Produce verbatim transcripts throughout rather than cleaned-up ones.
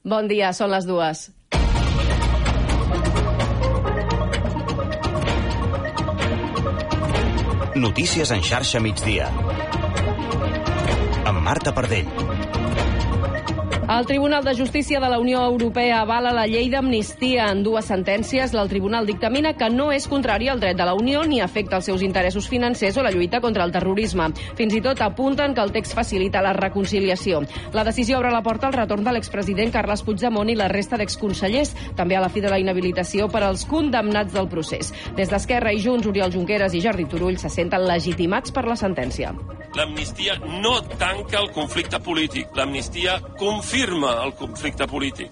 Bon dia, són les dues. Notícies en xarxa migdia. Amb Marta Pardell. El Tribunal de Justícia de la Unió Europea avala la llei d'amnistia. En dues sentències, el tribunal dictamina que no és contrari al dret de la Unió ni afecta els seus interessos financers o la lluita contra el terrorisme. Fins i tot apunten que el text facilita la reconciliació. La decisió obre la porta al retorn de l'expresident Carles Puigdemont i la resta d'exconsellers, també a la fi de la inhabilitació per als condemnats del procés. Des d'Esquerra i Junts, Oriol Junqueras i Jordi Turull se senten legitimats per la sentència. L'amnistia no tanca el conflicte polític. L'amnistia confirma el conflicte polític.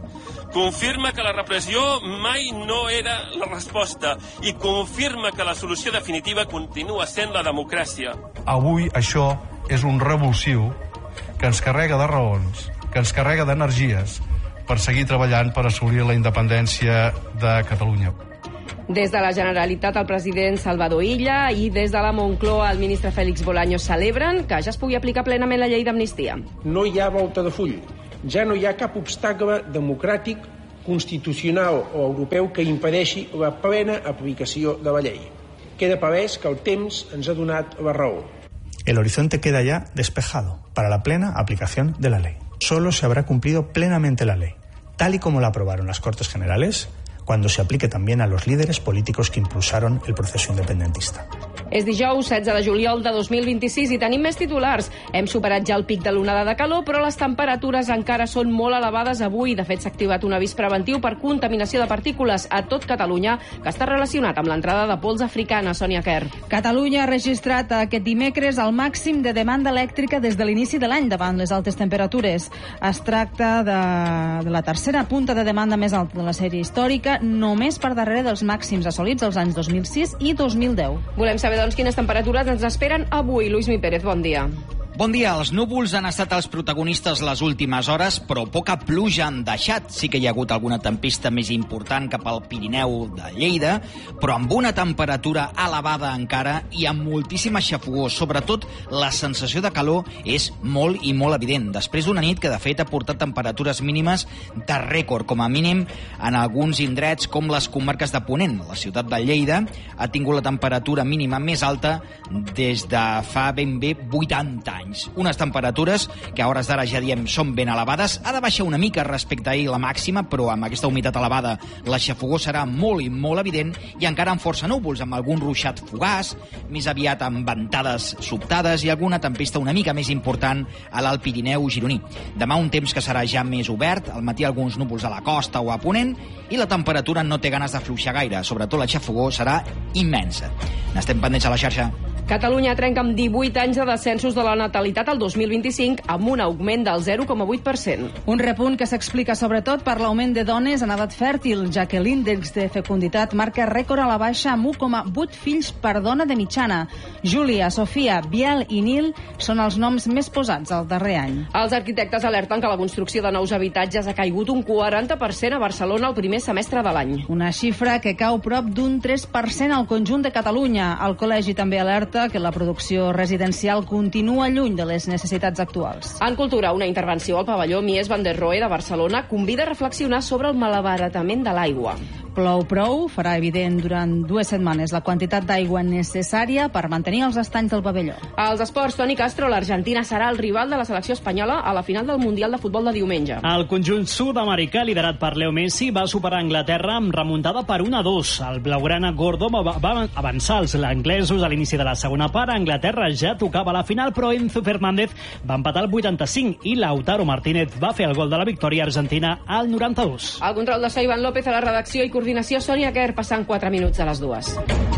Confirma que la repressió mai no era la resposta i confirma que la solució definitiva continua sent la democràcia. Avui això és un revulsiu que ens carrega de raons, que ens carrega d'energies per seguir treballant per assolir la independència de Catalunya. Des de la Generalitat, el president Salvador Illa i des de la Moncloa, el ministre Félix Bolaños celebren que ja es pugui aplicar plenament la llei d'amnistia. No hi ha volta de full. Ja no hi ha cap obstacle democràtic, constitucional o europeu que impedeixi la plena aplicació de la llei. Queda palès que el temps ens ha donat la raó. El horizonte queda ya despejado para la plena aplicación de la ley. Solo se habrá cumplido plenamente la ley, tal y como la aprobaron las Cortes Generales, cuando se aplique también a los líderes políticos que impulsaron el proceso independentista. És dijous, setze de juliol de dos mil vint-i-sis i tenim més titulars. Hem superat ja el pic de l'onada de calor, però les temperatures encara són molt elevades avui. De fet, s'ha activat un avís preventiu per contaminació de partícules a tot Catalunya, que està relacionat amb l'entrada de pols africana. Sònia Quer. Catalunya ha registrat aquest dimecres el màxim de demanda elèctrica des de l'inici de l'any davant les altes temperatures. Es tracta de, de la tercera punta de demanda més alta de la sèrie històrica, només per darrere dels màxims assolits els anys dos mil sis i dos mil deu. Volem saber, doncs, quines temperatures ens esperen avui. Luis Mi Pérez, bon dia. Bon dia. Els núvols han estat els protagonistes les últimes hores, però poca pluja han deixat. Sí que hi ha hagut alguna tempesta més important cap al Pirineu de Lleida, però amb una temperatura elevada encara i amb moltíssima xafogor. Sobretot, la sensació de calor és molt i molt evident. Després d'una nit que, de fet, ha portat temperatures mínimes de rècord, com a mínim en alguns indrets com les comarques de Ponent. La ciutat de Lleida ha tingut la temperatura mínima més alta des de fa ben bé vuitanta anys. Unes temperatures que a hores d'ara ja diem són ben elevades. Ha de baixar una mica respecte a ahir la màxima, però amb aquesta humitat elevada la xafogor serà molt i molt evident i encara amb força núvols, amb algun ruixat fugaç, més aviat amb ventades sobtades i alguna tempesta una mica més important a l'Alt Pirineu gironí. Demà un temps que serà ja més obert, al matí alguns núvols a la costa o a Ponent i la temperatura no té ganes de fluixar gaire, sobretot la xafogor serà immensa. N'estem pendents a la xarxa. Catalunya trenca amb divuit anys de descensos de la natalitat al dos mil vint-i-cinc amb un augment del zero coma vuit per cent. Un repunt que s'explica sobretot per l'augment de dones en edat fèrtil, ja que l'índex de fecunditat marca rècord a la baixa amb un coma vuit fills per dona de mitjana. Júlia, Sofia, Biel i Nil són els noms més posats el darrer any. Els arquitectes alerten que la construcció de nous habitatges ha caigut un quaranta per cent a Barcelona el primer semestre de l'any. Una xifra que cau prop d'un tres per cent al conjunt de Catalunya. El col·legi també alerta que la producció residencial continua lluny de les necessitats actuals. En cultura, una intervenció al pavelló Mies van der Rohe de Barcelona convida a reflexionar sobre el malabaratament de l'aigua. Plou prou farà evident durant dues setmanes la quantitat d'aigua necessària per mantenir els estanys del pavelló. Als esports, Toni Castro, l'Argentina serà el rival de la selecció espanyola a la final del Mundial de Futbol de diumenge. El conjunt sud-americà, liderat per Leo Messi, va superar Anglaterra amb remuntada per un a dos. El blaugrana Gordo va avançar els anglesos a l'inici de la segona part. Anglaterra ja tocava la final, però Enzo Fernández va empatar al vuitanta-cinc i Lautaro Martínez va fer el gol de la victòria argentina al noranta-dos. El control de so Ivan López, a la redacció i coordinació Sònia Quer, passant quatre minuts a les dues.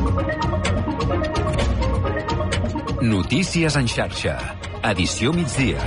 Notícies en xarxa. Edició migdia.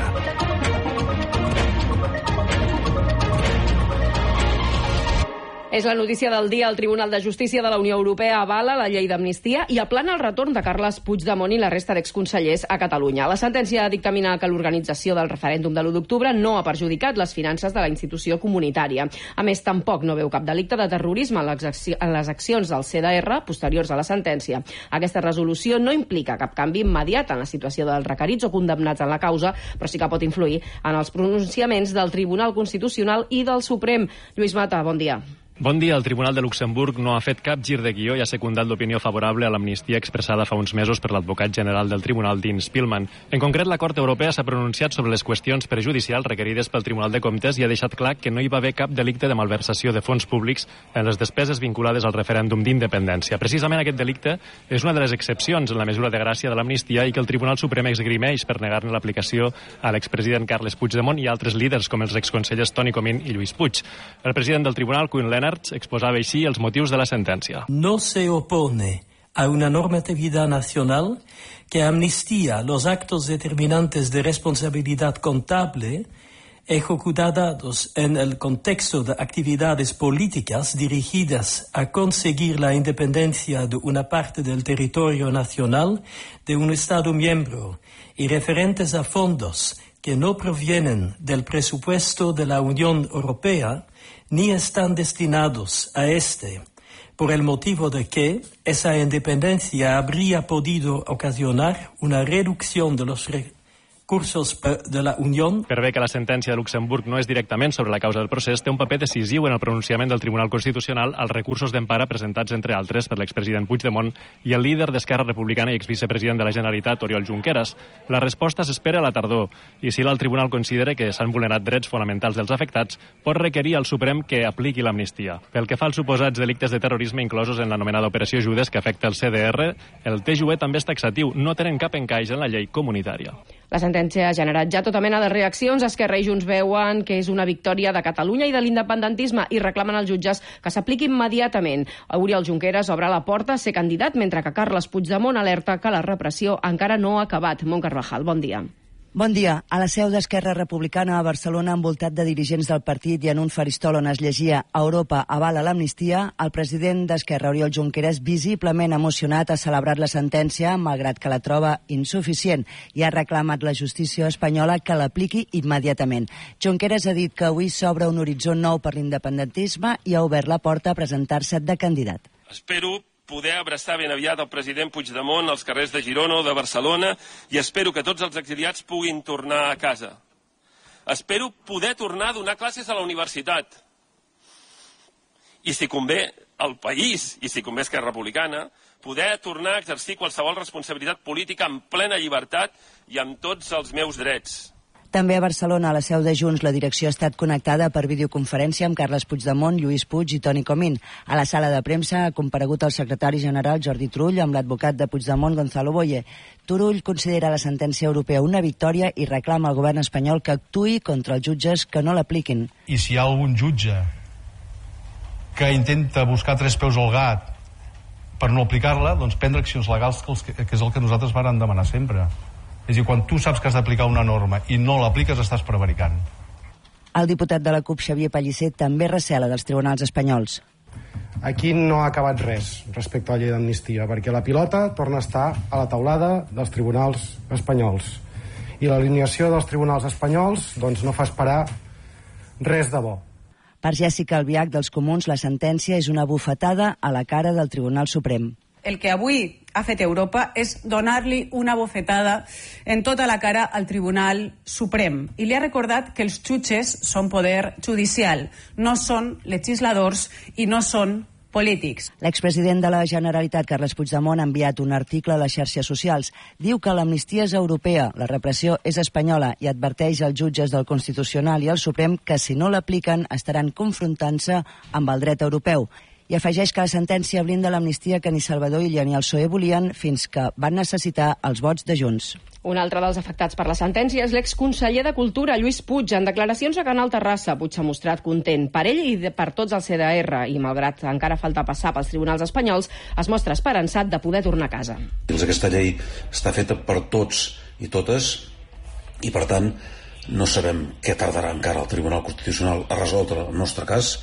És la notícia del dia. El Tribunal de Justícia de la Unió Europea avala la llei d'amnistia i aplana el retorn de Carles Puigdemont i la resta d'exconsellers a Catalunya. La sentència dictamina que l'organització del referèndum de l'u d'octubre no ha perjudicat les finances de la institució comunitària. A més, tampoc no veu cap delicte de terrorisme en les accions del C D R posteriors a la sentència. Aquesta resolució no implica cap canvi immediat en la situació dels requerits o condemnats en la causa, però sí que pot influir en els pronunciaments del Tribunal Constitucional i del Suprem. Lluís Mata, bon dia. Bon dia. El Tribunal de Luxemburg no ha fet cap gir de guió i ha secundat l'opinió favorable a l'amnistia expressada fa uns mesos per l'advocat general del Tribunal, Dean Spillman. En concret, la Cort Europea s'ha pronunciat sobre les qüestions prejudicials requerides pel Tribunal de Comptes i ha deixat clar que no hi va haver cap delicte de malversació de fons públics en les despeses vinculades al referèndum d'independència. Precisament aquest delicte és una de les excepcions en la mesura de gràcia de l'amnistia i que el Tribunal Suprem esgrimeix per negar-ne l'aplicació a l'expresident Carles Puigdemont i altres líders com els exconsellers Toni Comín i Lluís Puig. El president del Tribunal, Koen Lenaerts, exposava així els motius de la sentència. No se opone a una normatividad nacional que amnistía los actos determinantes de responsabilidad contable ejecutados en el contexto de actividades políticas dirigidas a conseguir la independencia de una parte del territorio nacional de un Estado miembro y referentes a fondos que no provienen del presupuesto de la Unión Europea ni están destinados a este, por el motivo de que esa independencia habría podido ocasionar una reducción de los recursos de la Unió. Per bé que la sentència de Luxemburg no és directament sobre la causa del procés, té un paper decisiu en el pronunciament del Tribunal Constitucional als recursos d'empara presentats, entre altres, per l'expresident Puigdemont i el líder d'Esquerra Republicana i exvicepresident de la Generalitat, Oriol Junqueras. La resposta s'espera a la tardor i si el Tribunal considera que s'han vulnerat drets fonamentals dels afectats, pot requerir al Suprem que apliqui l'amnistia. Pel que fa als suposats delictes de terrorisme inclosos en l'anomenada Operació Judes que afecta el C D R, el T J U E també és taxatiu, no tenen cap encaix en la llei comunitària. La sentència ha generat ja tota mena de reaccions. Esquerra i Junts veuen que és una victòria de Catalunya i de l'independentisme i reclamen als jutges que s'apliqui immediatament. Oriol Junqueras obre la porta a ser candidat, mentre que Carles Puigdemont alerta que la repressió encara no ha acabat. Mont Carvajal, bon dia. Bon dia. A la seu d'Esquerra Republicana a Barcelona, envoltat de dirigents del partit i en un faristol on es llegia Europa avala l'amnistia, el president d'Esquerra, Oriol Junqueras, visiblement emocionat, ha celebrat la sentència, malgrat que la troba insuficient, i ha reclamat la justícia espanyola que l'apliqui immediatament. Junqueras ha dit que avui s'obre un horitzó nou per l'independentisme i ha obert la porta a presentar-se de candidat. Espero poder abraçar ben aviat el president Puigdemont als carrers de Girona o de Barcelona i espero que tots els exiliats puguin tornar a casa. Espero poder tornar a donar classes a la universitat. I si convé al país, i si convé Esquerra Republicana, poder tornar a exercir qualsevol responsabilitat política amb plena llibertat i amb tots els meus drets. També a Barcelona, a la seu de Junts, la direcció ha estat connectada per videoconferència amb Carles Puigdemont, Lluís Puig i Toni Comín. A la sala de premsa ha comparegut el secretari general Jordi Turull amb l'advocat de Puigdemont, Gonzalo Boye. Turull considera la sentència europea una victòria i reclama al govern espanyol que actuï contra els jutges que no l'apliquin. I si hi ha algun jutge que intenta buscar tres peus al gat per no aplicar-la, doncs prendre accions legals, que és el que nosaltres vàrem demanar sempre. És a dir, quan tu saps que has d'aplicar una norma i no l'apliques, estàs prevaricant. El diputat de la CUP, Xavier Pellicer, també recela dels tribunals espanyols. Aquí no ha acabat res respecte a la llei d'amnistia, perquè la pilota torna a estar a la taulada dels tribunals espanyols. I l'alineació dels tribunals espanyols doncs, no fa esperar res de bo. Per Jèssica Albiach, dels Comuns, la sentència és una bufetada a la cara del Tribunal Suprem. El que avui ha fet Europa és donar-li una bofetada en tota la cara al Tribunal Suprem i li ha recordat que els jutges són poder judicial, no són legisladors i no són polítics. L'expresident de la Generalitat, Carles Puigdemont, ha enviat un article a les xarxes socials. Diu que l'amnistia és europea, la repressió és espanyola i adverteix als jutges del Constitucional i al Suprem que si no l'apliquen estaran confrontant-se amb el dret europeu. I afegeix que la sentència blinda l'amnistia que ni Salvador Illa ni el P S O E volien fins que van necessitar els vots de Junts. Un altre dels afectats per la sentència és l'exconseller de Cultura, Lluís Puig. En declaracions a Canal Terrassa, Puig s'ha mostrat content per ell i per tots els C D R i, malgrat encara falta passar pels tribunals espanyols, es mostra esperançat de poder tornar a casa. Aquesta llei està feta per tots i totes i, per tant, no sabem què tardarà encara el Tribunal Constitucional a resoldre el nostre cas,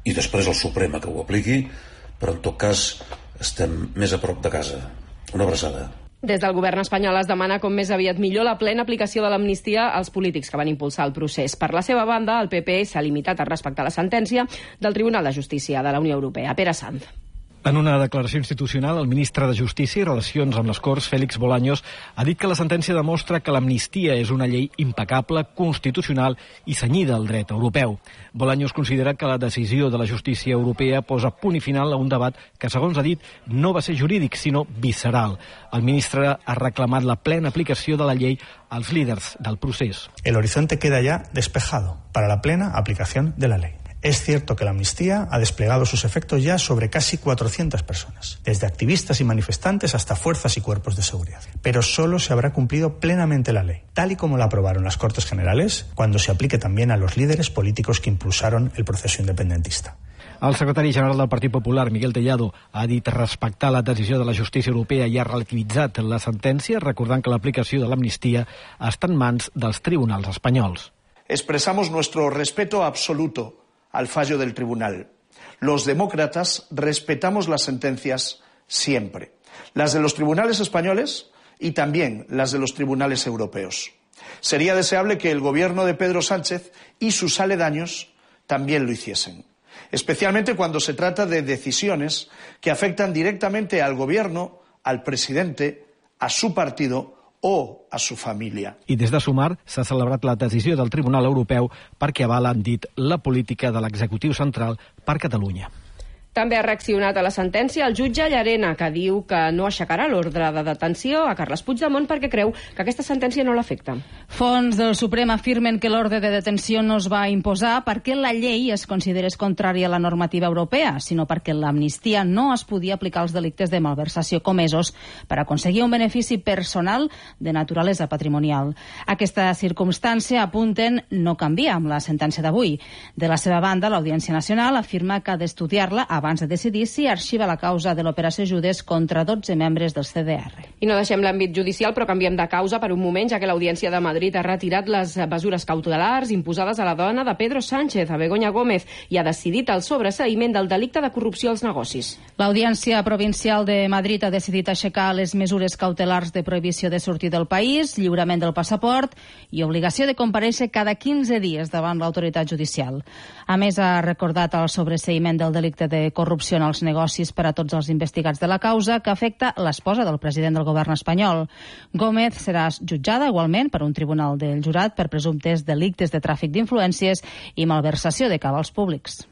i després el Suprema que ho apliqui, però en tot cas estem més a prop de casa. Una abraçada. Des del govern espanyol es demana com més aviat millor la plena aplicació de l'amnistia als polítics que van impulsar el procés. Per la seva banda, el P P s'ha limitat a respectar la sentència del Tribunal de Justícia de la Unió Europea. Pere Sanz. En una declaració institucional, el ministre de Justícia i Relacions amb les Corts, Félix Bolaños, ha dit que la sentència demostra que l'amnistia és una llei impecable, constitucional i cenyida al dret europeu. Bolaños considera que la decisió de la justícia europea posa punt i final a un debat que, segons ha dit, no va ser jurídic, sinó visceral. El ministre ha reclamat la plena aplicació de la llei als líders del procés. El horizonte queda ya despejado para la plena aplicación de la ley. Es cierto que la amnistía ha desplegado sus efectos ya sobre casi cuatrocientas personas, desde activistas y manifestantes hasta fuerzas y cuerpos de seguridad. Pero solo se habrá cumplido plenamente la ley, tal y como la aprobaron las Cortes Generales, cuando se aplique también a los líderes políticos que impulsaron el proceso independentista. El secretari general del Partit Popular, Miguel Tellado, ha dit respectar la decisió de la justícia europea i ha relativitzat la sentència, recordant que l'aplicació de l'amnistia està en mans dels tribunals espanyols. Expresamos nuestro respeto absoluto al fallo del tribunal. Los demócratas respetamos las sentencias siempre, las de los tribunales españoles y también las de los tribunales europeos. Sería deseable que el gobierno de Pedro Sánchez y sus aledaños también lo hiciesen, especialmente cuando se trata de decisiones que afectan directamente al gobierno, al presidente, a su partido o a su família. I des de Sumar s'ha celebrat la decisió del Tribunal Europeu perquè avala, han dit, la política de l'executiu central per Catalunya. També ha reaccionat a la sentència el jutge Llarena, que diu que no aixecarà l'ordre de detenció a Carles Puigdemont perquè creu que aquesta sentència no l'afecta. Fons del Suprem afirmen que l'ordre de detenció no es va imposar perquè la llei es considerés contrària a la normativa europea, sinó perquè l'amnistia no es podia aplicar als delictes de malversació comesos per aconseguir un benefici personal de naturalesa patrimonial. Aquesta circumstància, apunten, no canvia amb la sentència d'avui. De la seva banda, l'Audiència Nacional afirma que ha d'estudiar-la abans de decidir si arxiva la causa de l'operació Judes contra dotze membres del C D R. I no deixem l'àmbit judicial, però canviem de causa per un moment, ja que l'Audiència de Madrid ha retirat les mesures cautelars imposades a la dona de Pedro Sánchez, a Begoña Gómez, i ha decidit el sobreseïment del delicte de corrupció als negocis. L'Audiència Provincial de Madrid ha decidit aixecar les mesures cautelars de prohibició de sortir del país, lliurament del passaport i obligació de comparèixer cada quinze dies davant l'autoritat judicial. A més, ha recordat el sobreseïment del delicte de corrupció en els negocis per a tots els investigats de la causa, que afecta l'esposa del president del govern espanyol. Gómez serà jutjada igualment per un tribunal del jurat per presumptes delictes de tràfic d'influències i malversació de cabals públics.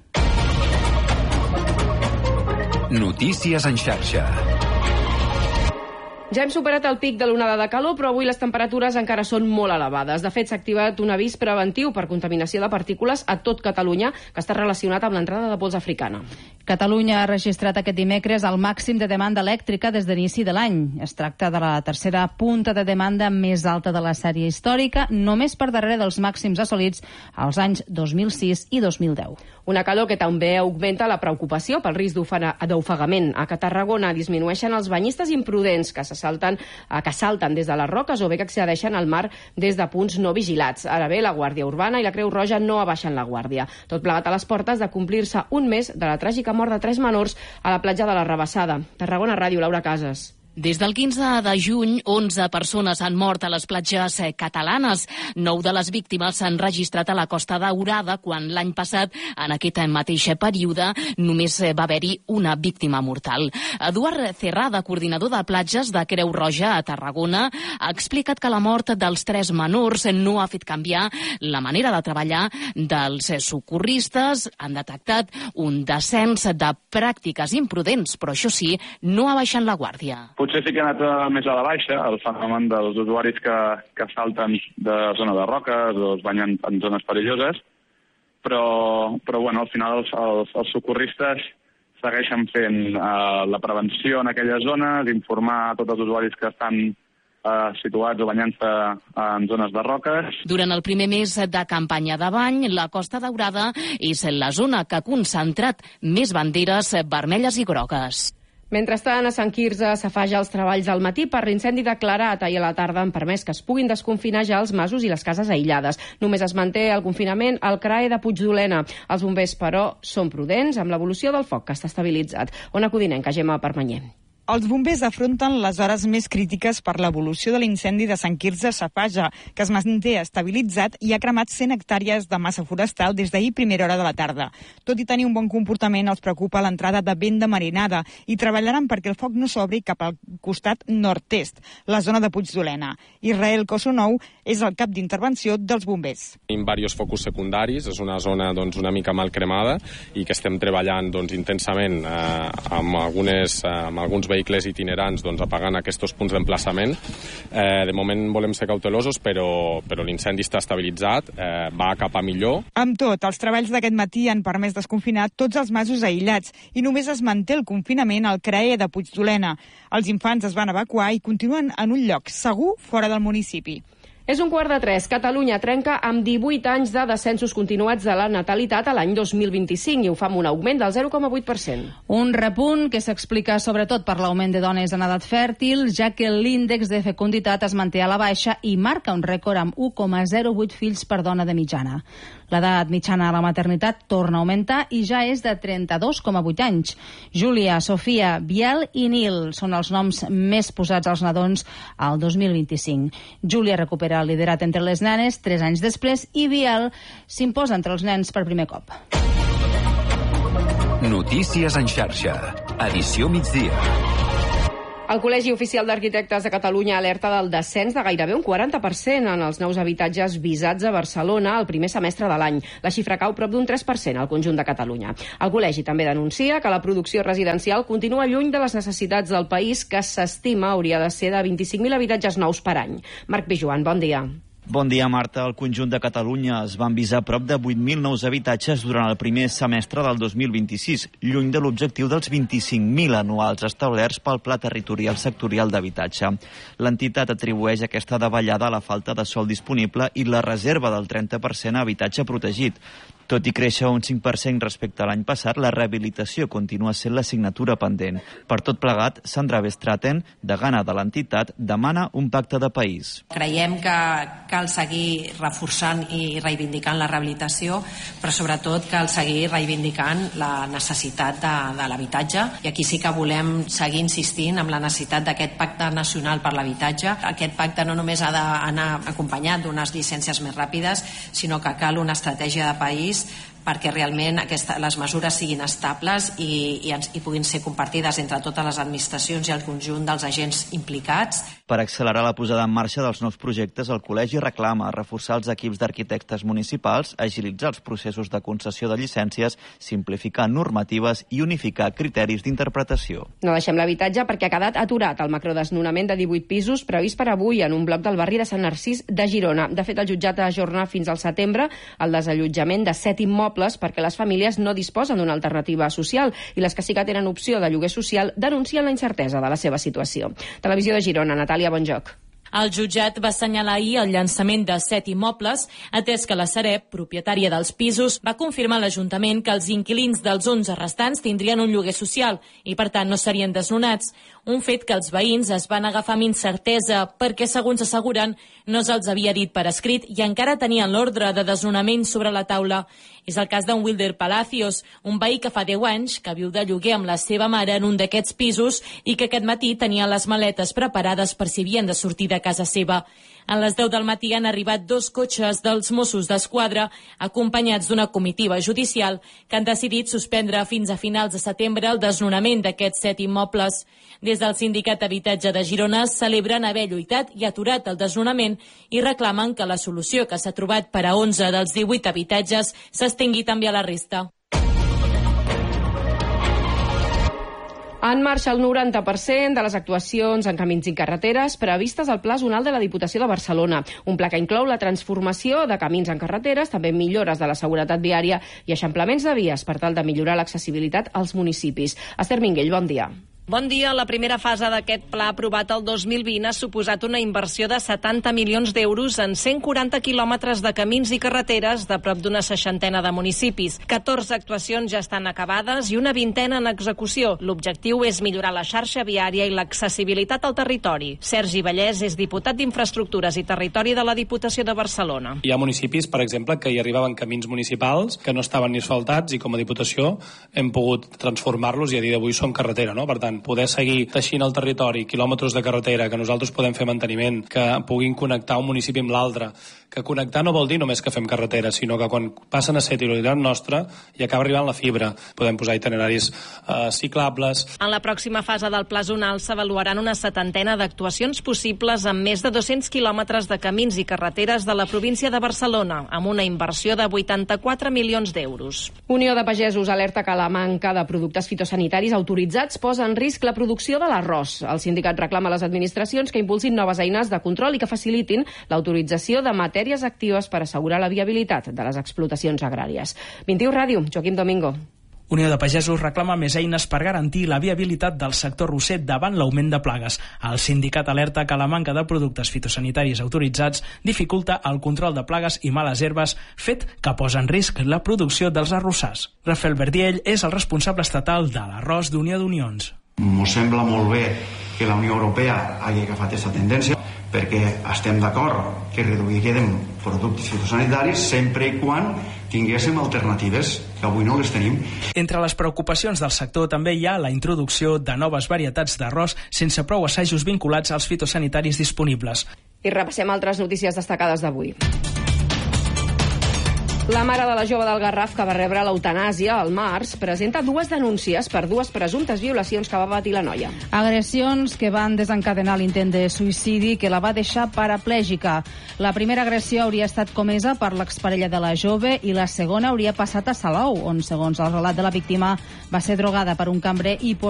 Notícies en xarxa. Ja hem superat el pic de l'onada de calor, però avui les temperatures encara són molt elevades. De fet, s'ha activat un avís preventiu per contaminació de partícules a tot Catalunya, que està relacionat amb l'entrada de pols africana. Catalunya ha registrat aquest dimecres el màxim de demanda elèctrica des de l'inici de l'any. Es tracta de la tercera punta de demanda més alta de la sèrie històrica, només per darrere dels màxims assolits als anys dos mil sis i dos mil deu. Una calor que també augmenta la preocupació pel risc d'ofegament. A Tarragona disminueixen els banyistes imprudents que se salten, que salten des de les roques o bé que accedeixen al mar des de punts no vigilats. Ara bé, la Guàrdia Urbana i la Creu Roja no abaixen la guàrdia. Tot plegat a les portes de complir-se un mes de la tràgica mort de tres menors a la platja de la Rabassada. Tarragona Ràdio, Laura Casas. Des del quinze de juny, onze persones han mort a les platges catalanes. Nou de les víctimes s'han registrat a la Costa Daurada, quan l'any passat, en aquest mateix període, només va haver-hi una víctima mortal. Eduard Cerrada, coordinador de platges de Creu Roja a Tarragona, ha explicat que la mort dels tres menors no ha fet canviar la manera de treballar dels socorristes. Han detectat un descens de pràctiques imprudents, però això sí, no ha baixat la guàrdia. Potser sí que ha anat més a la baixa el fenomen dels usuaris que, que salten de zona de roques o es banyen en zones perilloses, però, però bueno, al final els, els, els socorristes segueixen fent eh, la prevenció en aquelles zones, informar a tots els usuaris que estan eh, situats o banyant-se en zones de roques. Durant el primer mes de campanya de bany, la Costa Daurada és la zona que ha concentrat més banderes vermelles i grogues. Mentrestant, a Sant Quirze, Safaja els treballs al matí per l'incendi declarat ahir a la tarda han permès que es puguin desconfinar ja els masos i les cases aïllades. Només es manté el confinament al C R A E de Puigdolena. Els bombers, però, són prudents amb l'evolució del foc, que està estabilitzat. Ona Codinenca, Gemma Permanyer. Els bombers afronten les hores més crítiques per l'evolució de l'incendi de Sant Quirze Safaja, que es manté estabilitzat i ha cremat cent hectàrees de massa forestal des d'ahir primera hora de la tarda. Tot i tenir un bon comportament, els preocupa l'entrada de vent de marinada i treballaran perquè el foc no s'obri cap al costat nord-est, la zona de Puigdolena. Israel Kosonou és el cap d'intervenció dels bombers. Tenim diversos focus secundaris, és una zona doncs, una mica mal cremada i que estem treballant doncs, intensament eh, amb, algunes, eh, amb alguns vehicles itinerants doncs, apagant aquests punts d'emplaçament. Eh, de moment volem ser cautelosos, però, però l'incendi està estabilitzat, eh, va cap a millor. Amb tot, els treballs d'aquest matí han permès desconfinar tots els masos aïllats i només es manté el confinament al C R A E de Puigdolena. Els infants es van evacuar i continuen en un lloc segur fora del municipi. És un quart de tres. Catalunya trenca amb divuit anys de descensos continuats de la natalitat a l'any dos mil vint-i-cinc i ho fa amb un augment del zero coma vuit per cent. Un repunt que s'explica sobretot per l'augment de dones en edat fèrtil, ja que l'índex de fecunditat es manté a la baixa i marca un rècord amb u coma zero vuit fills per dona de mitjana. L'edat mitjana a la maternitat torna a augmentar i ja és de trenta-dos coma vuit anys. Júlia, Sofia, Biel i Nil són els noms més posats als nadons al dos mil vint-i-cinc. Júlia recupera el liderat entre les nenes tres anys després i Biel s'imposa entre els nens per primer cop. Notícies en xarxa. Edició migdia. El Col·legi Oficial d'Arquitectes de Catalunya alerta del descens de gairebé un quaranta per cent en els nous habitatges visats a Barcelona el primer semestre de l'any. La xifra cau prop d'un tres per cent al conjunt de Catalunya. El col·legi també denuncia que la producció residencial continua lluny de les necessitats del país, que s'estima hauria de ser de vint-i-cinc mil habitatges nous per any. Marc Pijuan, bon dia. Bon dia, Marta. Al conjunt de Catalunya es van visar prop de vuit mil nous habitatges durant el primer semestre del dos mil vint-i-sis, lluny de l'objectiu dels vint-i-cinc mil anuals establerts pel Pla Territorial Sectorial d'Habitatge. L'entitat atribueix aquesta davallada a la falta de sòl disponible i la reserva del trenta per cent a habitatge protegit. Tot i créixer un cinc per cent respecte a l'any passat, la rehabilitació continua sent l'assignatura pendent. Per tot plegat, Sandra Bestraten, degana de l'entitat, demana un pacte de país. Creiem que cal seguir reforçant i reivindicant la rehabilitació, però sobretot cal seguir reivindicant la necessitat de, de l'habitatge. I aquí sí que volem seguir insistint en la necessitat d'aquest pacte nacional per l'habitatge. Aquest pacte no només ha d'anar acompanyat d'unes llicències més ràpides, sinó que cal una estratègia de país perquè realment aquesta, les mesures siguin estables i, i, ens, i puguin ser compartides entre totes les administracions i el conjunt dels agents implicats. Per accelerar la posada en marxa dels nous projectes, el Col·legi reclama reforçar els equips d'arquitectes municipals, agilitzar els processos de concessió de llicències, simplificar normatives i unificar criteris d'interpretació. No deixem l'habitatge perquè ha quedat aturat el macrodesnonament de divuit pisos previst per avui en un bloc del barri de Sant Narcís de Girona. De fet, el jutjat ha ajornat fins al setembre el desallotjament de set immobles perquè les famílies no disposen d'una alternativa social i les que sí que tenen opció de lloguer social denuncien la incertesa de la seva situació. Televisió de Girona, Natàlia Bonjoc. El jutjat va assenyalar ahir el llançament de set immobles, atès que la Sareb, propietària dels pisos, va confirmar a l'Ajuntament que els inquilins dels onze restants tindrien un lloguer social i, per tant, no serien desnonats. Un fet que els veïns es van agafar amb incertesa perquè, segons asseguren, no se'ls havia dit per escrit i encara tenien l'ordre de desnonament sobre la taula. És el cas d'en Wilder Palacios, un veí que fa deu anys que viu de lloguer amb la seva mare en un d'aquests pisos i que aquest matí tenia les maletes preparades per si havien de sortir de casa seva. A les deu del matí han arribat dos cotxes dels Mossos d'Esquadra acompanyats d'una comitiva judicial que han decidit suspendre fins a finals de setembre el desnonament d'aquests set immobles. Des del Sindicat d'Habitatge de Girona celebren haver lluitat i aturat el desnonament i reclamen que la solució que s'ha trobat per a onze dels divuit habitatges s'estengui també a la resta. En marxa el noranta per cent de les actuacions en camins i carreteres previstes al Pla Zonal de la Diputació de Barcelona. Un pla que inclou la transformació de camins en carreteres, també millores de la seguretat viària i eixamplaments de vies per tal de millorar l'accessibilitat als municipis. Esther Minguell, bon dia. Bon dia. La primera fase d'aquest pla aprovat el dos mil vint ha suposat una inversió de setanta milions d'euros en cent quaranta quilòmetres de camins i carreteres de prop d'una seixantena de municipis. catorze actuacions ja estan acabades i una vintena en execució. L'objectiu és millorar la xarxa viària i l'accessibilitat al territori. Sergi Vallès és diputat d'Infraestructures i Territori de la Diputació de Barcelona. Hi ha municipis, per exemple, que hi arribaven camins municipals que no estaven ni asfaltats i com a Diputació hem pogut transformar-los i a dia d'avui són carretera, no? Per tant, poder seguir teixint el territori, quilòmetres de carretera, que nosaltres podem fer manteniment, que puguin connectar un municipi amb l'altre, que connectar no vol dir només que fem carretera, sinó que quan passen a ser titularitat nostra i acaba arribant la fibra, podem posar itineraris eh, ciclables. En la pròxima fase del Pla Zonal s'avaluaran una setantena d'actuacions possibles amb més de dos-cents quilòmetres de camins i carreteres de la província de Barcelona, amb una inversió de vuitanta-quatre milions d'euros. Unió de Pagesos alerta que la manca de productes fitosanitaris autoritzats posa en risc la producció de l'arròs. El sindicat reclama a les administracions que impulsin noves eines de control i que facilitin l'autorització de matèries actives per assegurar la viabilitat de les explotacions agràries. vint-i-u Ràdio, Joaquim Domingo. Unió de Pagesos reclama més eines per garantir la viabilitat del sector arrosser davant l'augment de plagues. El sindicat alerta que la manca de productes fitosanitaris autoritzats dificulta el control de plagues i males herbes, fet que posa en risc la producció dels arrossars. Rafael Verdiell és el responsable estatal de l'arròs d'Unió d'Unions. Ens sembla molt bé que la Unió Europea hagi agafat aquesta tendència perquè estem d'acord que reduirem productes fitosanitaris sempre i quan tinguéssim alternatives, que avui no les tenim. Entre les preocupacions del sector també hi ha la introducció de noves varietats d'arròs sense prou assajos vinculats als fitosanitaris disponibles. I repassem altres notícies destacades d'avui. La mare de la jove del Garraf que va rebre l'eutanàsia al març presenta dues denúncies per dues presumptes violacions que va patir la noia. Agressions que van desencadenar l'intent de suïcidi que la va deixar paraplègica. La primera agressió hauria estat comesa per l'exparella de la jove i la segona hauria passat a Salou, on, segons el relat de la víctima, va ser drogada per un cambrer i